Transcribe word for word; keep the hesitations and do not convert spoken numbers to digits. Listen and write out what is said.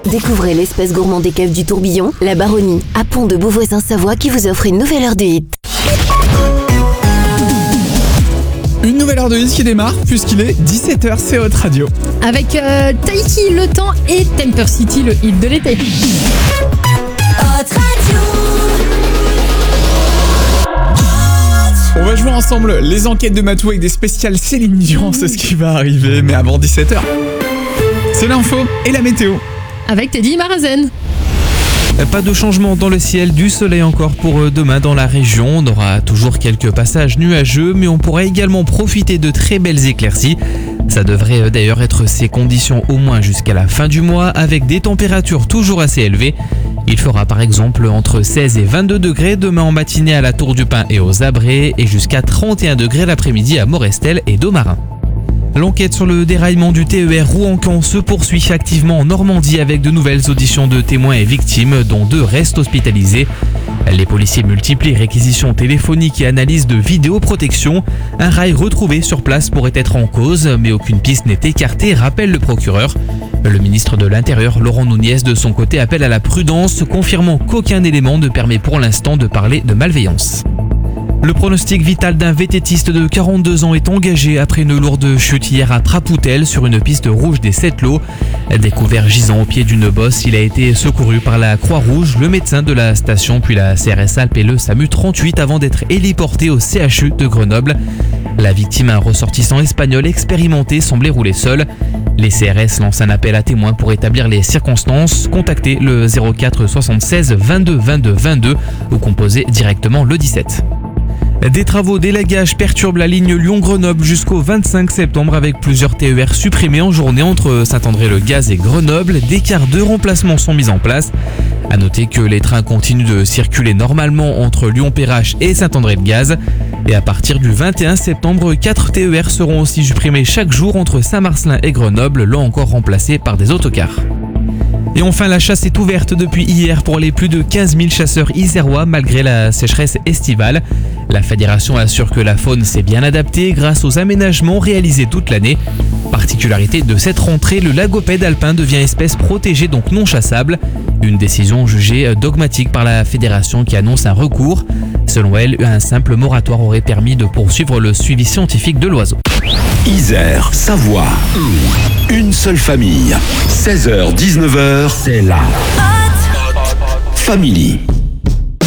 Découvrez l'espèce gourmand des caves du Tourbillon, la Baronnie, à Pont de Beauvoisin-Savoie qui vous offre une nouvelle heure de hit. Une nouvelle heure de hit qui démarre puisqu'il est dix-sept heures, c'est votre radio. Avec euh, Taiki, Le Temps et Temper City, le hit de l'été. On va jouer ensemble les enquêtes de Matou avec des spéciales Céline Dion, c'est ce qui va arriver, mais avant dix-sept heures. C'est l'info et la météo. Avec Teddy Marazen. Pas de changement dans le ciel, du soleil encore pour demain dans la région. On aura toujours quelques passages nuageux, mais on pourra également profiter de très belles éclaircies. Ça devrait d'ailleurs être ces conditions au moins jusqu'à la fin du mois, avec des températures toujours assez élevées. Il fera par exemple entre seize et vingt-deux degrés demain en matinée à la Tour du Pin et aux Abrets, et jusqu'à trente et un degrés l'après-midi à Morestel et Domarin. L'enquête sur le déraillement du T E R Rouen-Caen se poursuit activement en Normandie avec de nouvelles auditions de témoins et victimes, dont deux restent hospitalisés. Les policiers multiplient réquisitions téléphoniques et analyses de vidéoprotection. Un rail retrouvé sur place pourrait être en cause, mais aucune piste n'est écartée, rappelle le procureur. Le ministre de l'Intérieur, Laurent Nunez, de son côté, appelle à la prudence, confirmant qu'aucun élément ne permet pour l'instant de parler de malveillance. Le pronostic vital d'un vététiste de quarante-deux ans est engagé après une lourde chute hier à Trapoutel sur une piste rouge des Sept-Lots. Découvert gisant au pied d'une bosse, il a été secouru par la Croix-Rouge, le médecin de la station, puis la C R S Alpes et le SAMU trente-huit avant d'être héliporté au C H U de Grenoble. La victime, un ressortissant espagnol expérimenté, semblait rouler seul. Les C R S lancent un appel à témoins pour établir les circonstances. Contactez le zéro quatre soixante-seize vingt-deux vingt-deux vingt-deux ou composez directement le dix-sept. Des travaux d'élagage perturbent la ligne Lyon-Grenoble jusqu'au vingt-cinq septembre avec plusieurs T E R supprimés en journée entre Saint-André-le-Gaz et Grenoble. Des cars de remplacement sont mis en place. A noter que les trains continuent de circuler normalement entre Lyon-Perrache et Saint-André-le-Gaz. Et à partir du vingt et un septembre, quatre T E R seront aussi supprimés chaque jour entre Saint-Marcellin et Grenoble, là encore remplacés par des autocars. Et enfin, la chasse est ouverte depuis hier pour les plus de quinze mille chasseurs isérois malgré la sécheresse estivale. La fédération assure que la faune s'est bien adaptée grâce aux aménagements réalisés toute l'année. Particularité de cette rentrée, le lagopède alpin devient espèce protégée, donc non chassable. Une décision jugée dogmatique par la fédération qui annonce un recours. Selon elle, un simple moratoire aurait permis de poursuivre le suivi scientifique de l'oiseau. Isère, Savoie, une seule famille. seize heures dix-neuf heures, c'est la Family.